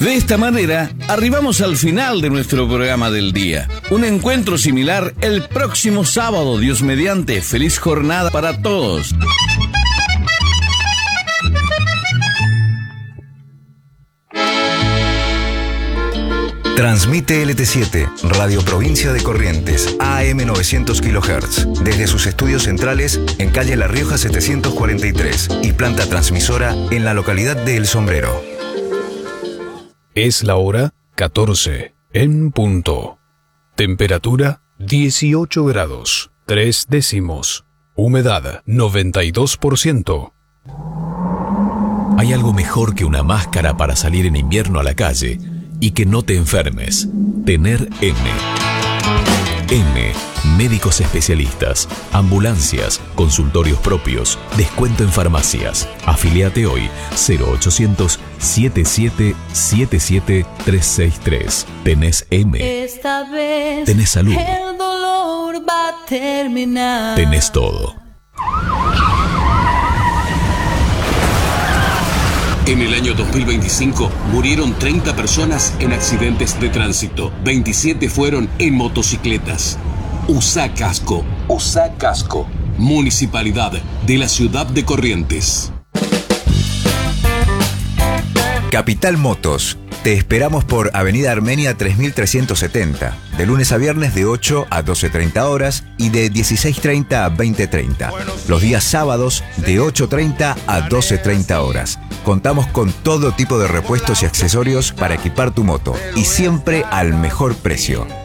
De esta manera, arribamos al final de nuestro programa del día. Un encuentro similar el próximo sábado, Dios mediante. Feliz jornada para todos. Transmite LT7, Radio Provincia de Corrientes, AM 900 kHz, desde sus estudios centrales en calle La Rioja 743 y planta transmisora en la localidad de El Sombrero. Es la hora 14, en punto. Temperatura 18 grados, 3 décimos. Humedad 92%. Hay algo mejor que una máscara para salir en invierno a la calle y que no te enfermes. Tener M. M. Médicos especialistas, ambulancias, consultorios propios, descuento en farmacias. Afiliate hoy 0800 7777 363. Tenés M. Esta vez tenés salud. El dolor va a terminar. Tenés todo. En el año 2025 murieron 30 personas en accidentes de tránsito. 27 fueron en motocicletas. Usá casco. Usá casco. Municipalidad de la Ciudad de Corrientes. Capital Motos. Te esperamos por Avenida Armenia 3370, de lunes a viernes de 8 a 12:30 horas y de 16:30 a 20:30. Los días sábados de 8:30 a 12:30 horas. Contamos con todo tipo de repuestos y accesorios para equipar tu moto y siempre al mejor precio.